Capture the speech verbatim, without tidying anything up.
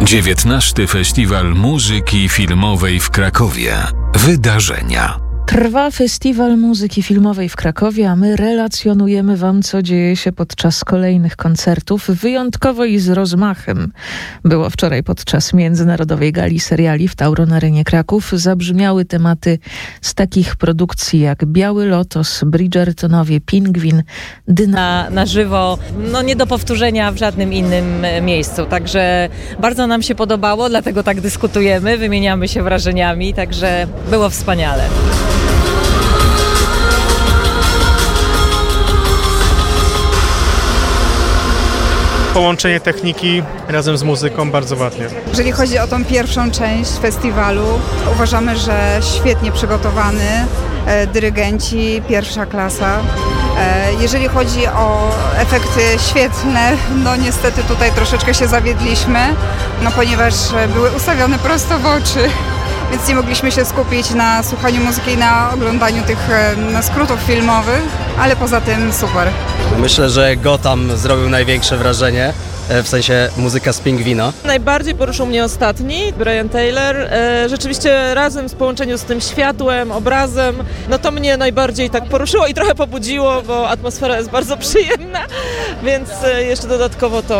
dziewiętnasty Festiwal Muzyki Filmowej w Krakowie. Wydarzenia. Trwa Festiwal Muzyki Filmowej w Krakowie, a my relacjonujemy Wam, co dzieje się podczas kolejnych koncertów. Wyjątkowo i z rozmachem było wczoraj podczas Międzynarodowej Gali Seriali w Tauron Arenie Kraków. Zabrzmiały tematy z takich produkcji jak Biały Lotos, Bridgertonowie, Pingwin, Dynamit. Na, na żywo, no nie do powtórzenia w żadnym innym miejscu. Także bardzo nam się podobało, dlatego tak dyskutujemy, wymieniamy się wrażeniami, także było wspaniale. Połączenie techniki razem z muzyką bardzo ładnie. Jeżeli chodzi o tą pierwszą część festiwalu, uważamy, że świetnie przygotowany, e, dyrygenci, pierwsza klasa. E, jeżeli chodzi o efekty świetlne, no niestety tutaj troszeczkę się zawiedliśmy, no ponieważ były ustawione prosto w oczy. Więc nie mogliśmy się skupić na słuchaniu muzyki i na oglądaniu tych na skrótów filmowych, ale poza tym super. Myślę, że Gotham zrobił największe wrażenie, w sensie muzyka z Pingwina. Najbardziej poruszył mnie ostatni, Brian Tyler. E, rzeczywiście razem w połączeniu z tym światłem, obrazem, no to mnie najbardziej tak poruszyło i trochę pobudziło, bo atmosfera jest bardzo przyjemna, więc jeszcze dodatkowo to